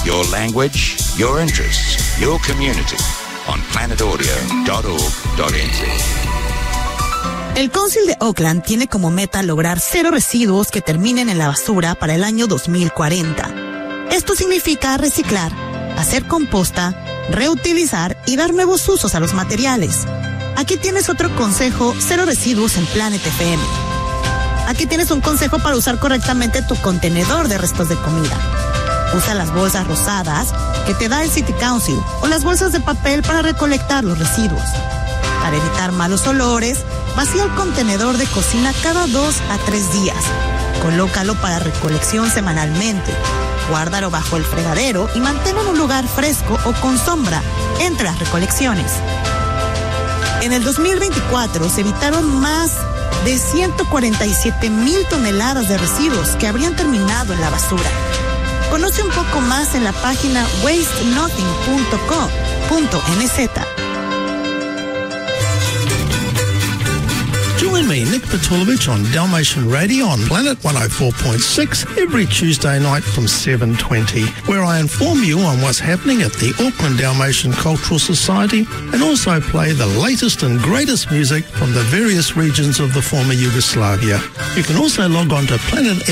Your language, your interests, your community on planetaudio.org.nz. El Council de Auckland tiene como meta lograr 0 residuos que terminen en la basura para el año 2040. Esto significa reciclar, hacer composta, reutilizar y dar nuevos usos a los materiales. Aquí tienes otro consejo: 0 residuos en Planet FM. Aquí tienes un consejo para usar correctamente tu contenedor de restos de comida. Usa las bolsas rosadas que te da el City Council o las bolsas de papel para recolectar los residuos. Para evitar malos olores, vacía el contenedor de cocina cada 2 a 3 días. Colócalo para recolección semanalmente. Guárdalo bajo el fregadero y manténlo en un lugar fresco o con sombra entre las recolecciones. En el 2024 se evitaron más de 147,000 toneladas de residuos que habrían terminado en la basura. Conoce un poco más en la página wastenothing.co.nz. Join me, Nick Patulovich, on Dalmatian Radio on Planet 104.6 every Tuesday night from 7:20, where I inform you on what's happening at the Auckland Dalmatian Cultural Society and also play the latest and greatest music from the various regions of the former Yugoslavia. You can also log on to Planet